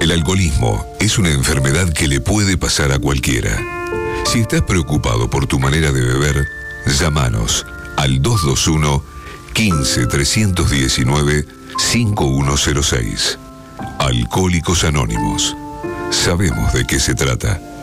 El alcoholismo es una enfermedad que le puede pasar a cualquiera. Si estás preocupado por tu manera de beber, llámanos al 221 15 319 5106. Alcohólicos Anónimos. Sabemos de qué se trata.